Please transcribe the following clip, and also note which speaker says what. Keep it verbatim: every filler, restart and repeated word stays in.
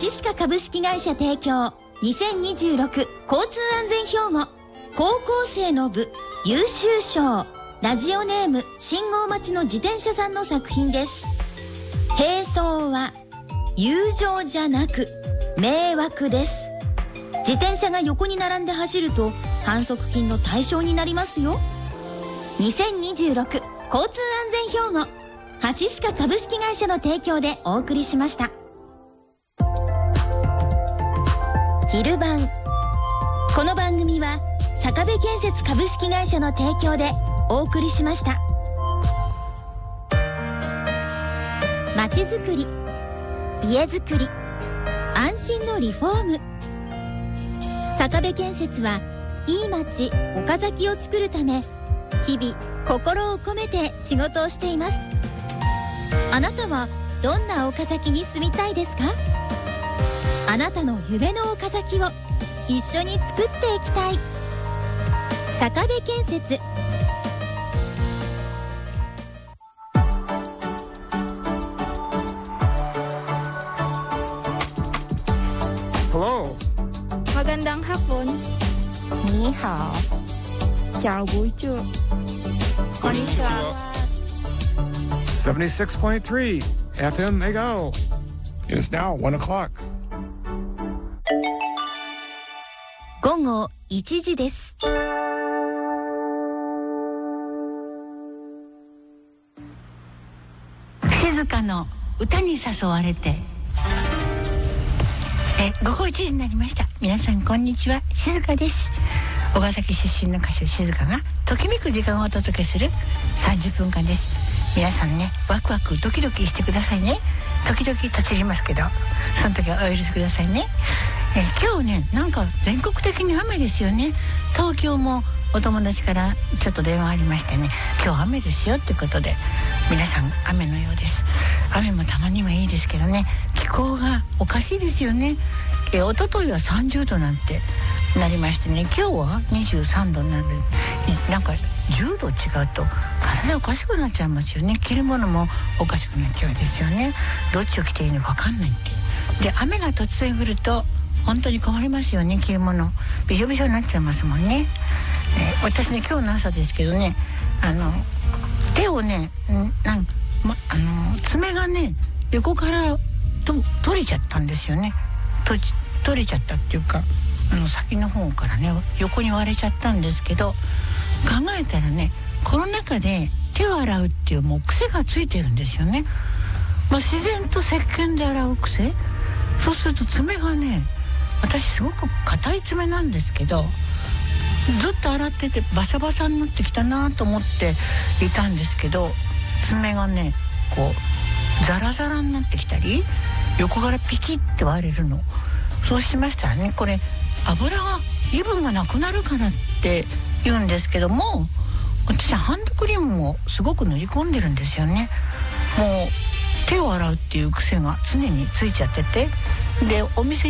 Speaker 1: チスカ株式会社提供にせんにじゅうろく交通安全標語高校生の部優秀賞。ラジオネーム信号待ちの自転車さんの作品です。並走は友情じゃなく迷惑です。自転車が横に並んで走ると反則金の対象になりますよ。にせんにじゅうろく交通安全標語ハチスカ株式会社の提供でお送りしました。昼番。この番組は坂部建設株式会社の提供でお送りしました。まちづくり、家づくり、安心のリフォーム。坂部建設はいい街岡崎を作るため日々心を込めて仕事をしています。あなたはどんな岡崎に住みたいですか？あなたの夢の岡崎を一緒に作っていきたい。坂部建設。
Speaker 2: Hello.
Speaker 3: Magandang hapon.
Speaker 4: Ni hao. Chào buổi trưa.
Speaker 3: Konnichiwa.
Speaker 2: seventy-six point three F M Megao. It is now one o'clock.
Speaker 1: 午後いちじです。
Speaker 5: 静かの歌に誘われてえ午後いちじになりました。皆さんこんにちは、静かです。岡崎出身の歌手静かがときめく時間をお届けするさんじゅっぷんかんです。皆さんね、ワクワクドキドキしてくださいね。時々立ち入りますけど、その時はお許しくださいね。え今日ね、なんか全国的に雨ですよね。東京もお友達からちょっと電話ありましてね、今日雨ですよってことで、皆さん雨のようです。雨もたまにはいいですけどね、気候がおかしいですよね。え一昨日はさんじゅうどなんてなりましてね、今日はにじゅうさんどになる。なんかじゅうど違うと体おかしくなっちゃいますよね。着るものもおかしくなっちゃうんですよね。どっちを着ていいのか分かんないってで、雨が突然降ると本当に困りますよね。着るものびしょびしょになっちゃいますもんね。えー、私ね、今日の朝ですけどね、あの手をね、なん、ま、あの爪がね横からと取れちゃったんですよね。と取れちゃったっていうか、あの先の方からね横に割れちゃったんですけど、考えたらね、この中で手を洗うっていうもう癖がついてるんですよね。まあ、自然と石鹸で洗う癖。そうすると爪がね、私すごく硬い爪なんですけど、ずっと洗っててバサバサになってきたなと思っていたんですけど、爪がねこうザラザラになってきたり、横からピキッて割れるの。そうしましたらね、これ油が油分がなくなるからって言うんですけども、私ハンドクリームもすごく塗り込んでるんですよね。もう手を洗うっていう癖が常についちゃってて、でお店